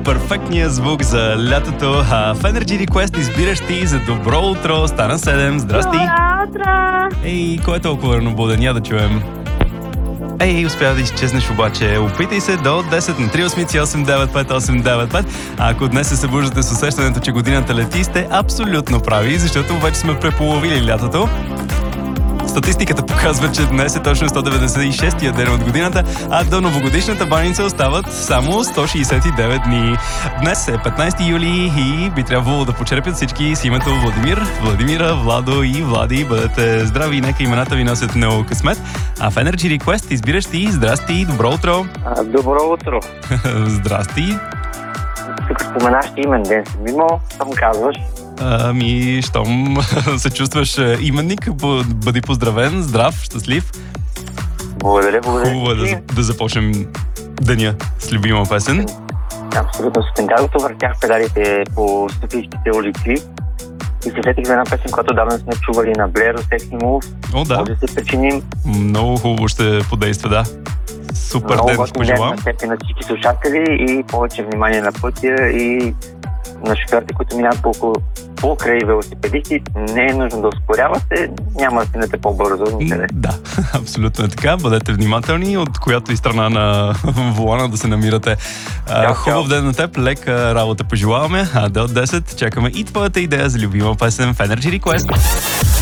перфектния звук за лятото. В Energy Request избираш ти за добро утро. Стана 7. Здрасти. Добро утро! Ей, кой е толкова ранобуден? Я да чуем. Ей, успя да изчезнеш обаче. Опитай се до 10 на 3889895. А ако днес се събуждате с усещането, че годината лети, сте абсолютно прави, защото вече сме преполовили лятото. Статистиката показва, че днес е точно 196-я ден от годината, а до новогодишната баница остават само 169 дни. Днес е 15 юли и би трябвало да почерпят всички с името Владимир, Владимира, Владо и Влади. Бъдете здрави и нека имената ви носят много късмет. А в Energy Request избираш ти. Здрасти, добро утро! Добро утро! Здрасти! Тук споменаш имен ден съм имал, съм казваш. Щом се чувстваш именник, бъди поздравен, здрав, щастлив. Благодаря. Хубаво е да започнем деня с любима песен. Абсолютно. Сутринта като въртях педалите по софийските улици и се сетих за една песен, която давно сме чували на Блеро, Sexy Move. О, да. Може да се причиним. Много хубаво ще подейства, да. Супер много ден пожелавам. На теб и на всички слушатели и повече внимание на пътя и на шофьорите, които минават покрай велосипедисти. Не е нужно да ускорявате, няма да стигнете по-бързо никъде. Да, абсолютно е така. Бъдете внимателни, от която и страна на волана да се намирате. Хубав ден на теб, лека работа пожелаваме. А до 10 чакаме и твоята идея за любима песен в Energy Request.